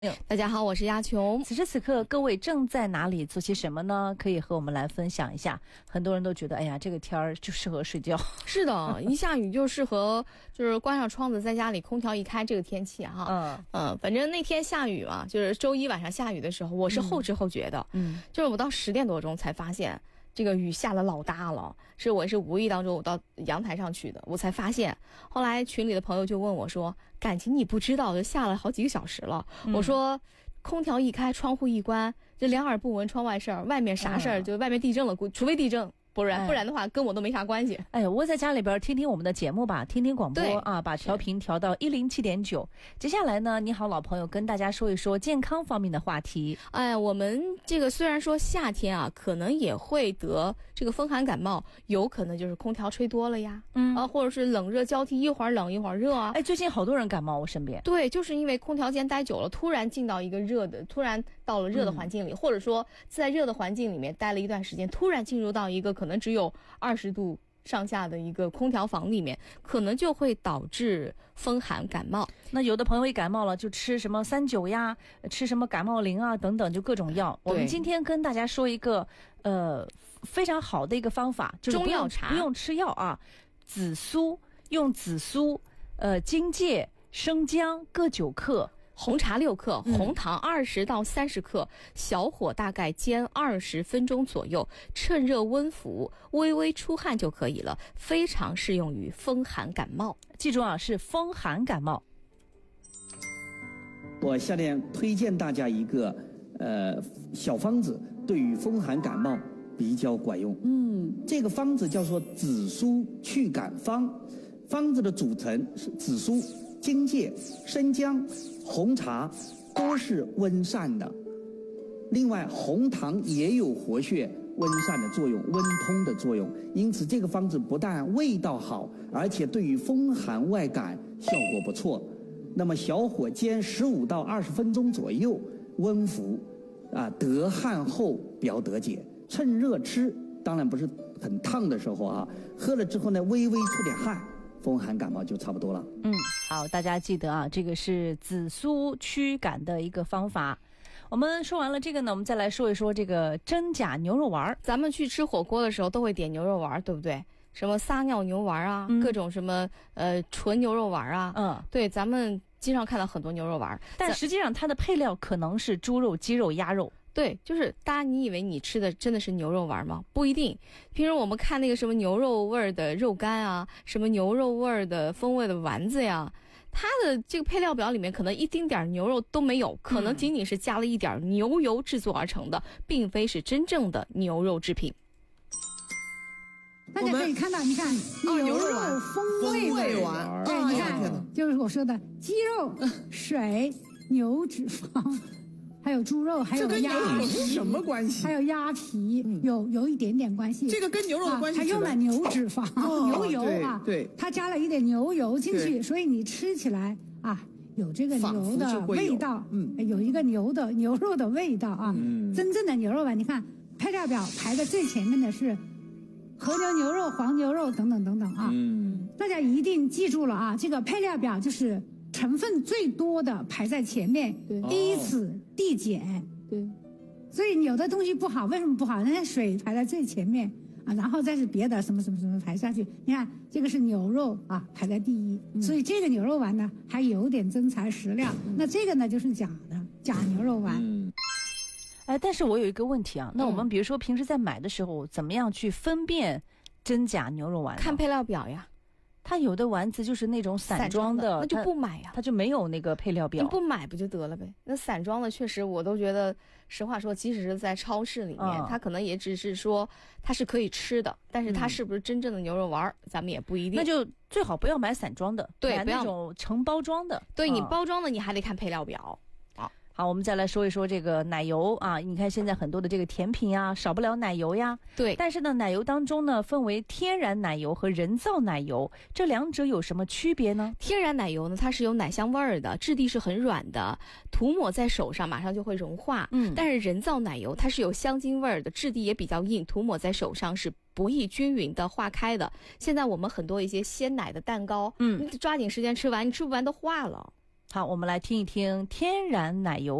大家好，我是鸦琼。 此时此刻，各位正在哪里做些什么呢？可以和我们来分享一下。很多人都觉得，哎呀，这个天儿就适合睡觉。 是的，一下雨就适合，就是关上窗子，在家里空调一开，这个天气哈。反正那天下雨嘛，就是周一晚上下雨的时候，我是后知后觉的。就是我到10点多钟才发现。这个雨下得老大了，我是无意当中我到阳台上去的，我才发现。后来群里的朋友就问我说：“感情你不知道，就下了好几个小时了。”我说：“空调一开，窗户一关，这两耳不闻窗外事儿，外面啥事儿？就外面地震了，除非地震。”不然的话跟我都没啥关系。 哎，窝在家里边听听我们的节目吧，听听广播啊，把调频调到107.9。接下来呢，你好老朋友跟大家说一说健康方面的话题。 哎，我们这个虽然说夏天啊，可能也会得这个风寒感冒，有可能就是空调吹多了呀，或者是冷热交替，一会儿冷一会儿热啊。 哎，最近好多人感冒，我身边。 对，就是因为空调间待久了，突然进到一个突然到了热的环境里，或者说在热的环境里面待了一段时间，突然进入到一个可能只有20度上下的一个空调房里面，可能就会导致风寒感冒。 那有的朋友一感冒了就吃什么39呀，吃什么感冒灵啊等等，就各种药。我们今天跟大家说一个非常好的一个方法，就是中药茶， 不用吃药啊，紫苏，用紫苏、荆芥、生姜各9克。 红茶6克，红糖20到30克，小火大概煎20分钟左右，趁热温服，微微出汗就可以了，非常适用于风寒感冒。 记住啊，是风寒感冒。 我下面推荐大家一个小方子，对于风寒感冒比较管用。这个方子叫做紫苏祛感方，方子的组成是紫苏、荆芥、生姜、红茶，都是温散的。另外红糖也有活血温散的作用，温通的作用，因此这个方子不但味道好，而且对于风寒外感效果不错。那么小火煎15到20分钟左右，温服得汗后表得解，趁热吃，当然不是很烫的时候啊，喝了之后呢，微微出点汗，风寒感冒就差不多了。 好，大家记得啊，这个是紫苏驱感的一个方法。我们说完了这个呢，我们再来说一说这个真假牛肉丸。 咱们去吃火锅的时候都会点牛肉丸，对不对？什么撒尿牛丸啊，各种什么纯牛肉丸啊。对，咱们经常看到很多牛肉丸， 但实际上它的配料可能是猪肉、鸡肉、鸭肉。 对，就是你以为你吃的真的是牛肉丸吗？不一定。平时我们看那个什么牛肉味的肉干啊，什么牛肉味的风味的丸子呀，它的这个配料表里面可能一丁点牛肉都没有，可能仅仅是加了一点牛油制作而成的，并非是真正的牛肉制品。 大家可以看到，你看牛肉风味丸，对，你看就是我说的鸡肉、水、牛脂肪。还有猪肉，还有鸭皮， 什么关系？ 还有鸭皮，有一点点关系。 这个跟牛肉的关系， 它用了牛脂肪、牛油啊， 对， 它加了一点牛油进去，所以你吃起来啊，有这个牛的味道，有一个牛肉的味道啊。真正的牛肉丸，你看配料表排在最前面的是和牛牛肉、黄牛肉等等等等啊。大家一定记住了啊，这个配料表就是成分最多的排在前面，依次递减。对，所以有的东西不好，为什么不好？人家水排在最前面啊，然后再是别的什么什么什么排下去。你看这个是牛肉啊，排在第一，所以这个牛肉丸呢还有点真材实料。那这个呢就是假牛肉丸。 但是我有一个问题啊，那我们比如说平时在买的时候，怎么样去分辨真假牛肉丸？ 看配料表呀。 它有的丸子就是那种散装的， 那就不买呀， 它就没有那个配料表。 你不买不就得了呗？那散装的确实我都觉得，实话说，即使是在超市里面，它可能也只是说它是可以吃的，但是它是不是真正的牛肉丸，咱们也不一定。 那就最好不要买散装的， 对， 买那种成包装的。 对，你包装的你还得看配料表。 好，我们再来说一说这个奶油啊，你看现在很多的这个甜品啊，少不了奶油呀。 对， 但是呢，奶油当中呢，分为天然奶油和人造奶油，这两者有什么区别呢？ 天然奶油呢，它是有奶香味儿的，质地是很软的，涂抹在手上马上就会融化。但是人造奶油它是有香精味儿的，质地也比较硬，涂抹在手上是不易均匀的化开的。现在我们很多一些鲜奶的蛋糕，你抓紧时间吃完，你吃不完都化了。 好，我们来听一听天然奶油。